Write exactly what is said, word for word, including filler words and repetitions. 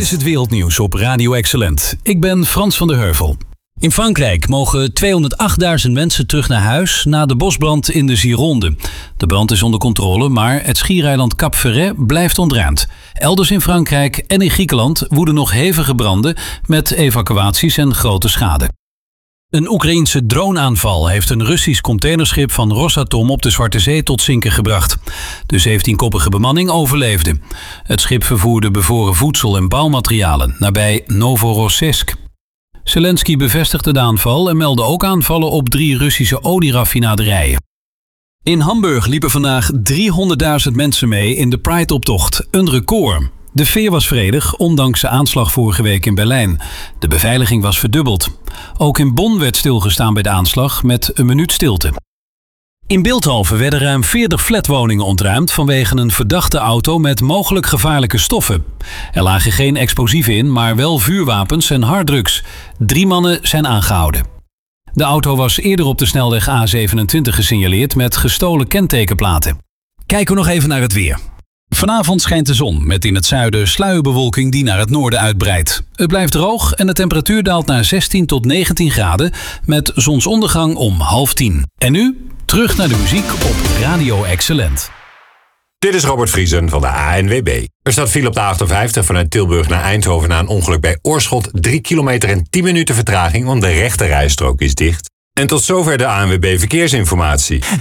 is het wereldnieuws op Radio Excellent. Ik ben Frans van der Heuvel. In Frankrijk mogen tweehonderdachtduizend mensen terug naar huis na de bosbrand in de Gironde. De brand is onder controle, maar het schiereiland Cap Ferret blijft ontruimd. Elders in Frankrijk en in Griekenland woeden nog hevige branden met evacuaties en grote schade. Een Oekraïense droneaanval heeft een Russisch containerschip van Rosatom op de Zwarte Zee tot zinken gebracht. De zeventienkoppige bemanning overleefde. Het schip vervoerde bevroren voedsel en bouwmaterialen nabij Novorossiysk. Zelensky bevestigde de aanval en meldde ook aanvallen op drie Russische olieraffinaderijen. In Hamburg liepen vandaag driehonderdduizend mensen mee in de Pride-optocht, een record. De veer was vredig, ondanks de aanslag vorige week in Berlijn. De beveiliging was verdubbeld. Ook in Bonn werd stilgestaan bij de aanslag met een minuut stilte. In Bilthoven werden ruim veertig flatwoningen ontruimd vanwege een verdachte auto met mogelijk gevaarlijke stoffen. Er lagen geen explosieven in, maar wel vuurwapens en harddrugs. Drie mannen zijn aangehouden. De auto was eerder op de snelweg A zevenentwintig gesignaleerd met gestolen kentekenplaten. Kijken we nog even naar het weer. Vanavond schijnt de zon met in het zuiden sluierbewolking die naar het noorden uitbreidt. Het blijft droog en de temperatuur daalt naar zestien tot negentien graden met zonsondergang om half tien. En nu terug naar de muziek op Radio Excellent. Dit is Robert Vriesen van de A N W B. Er staat file op de achtenvijftig vanuit Tilburg naar Eindhoven na een ongeluk bij Oorschot. drie kilometer en tien minuten vertraging, want de rechte rijstrook is dicht. En tot zover de A N W B Verkeersinformatie.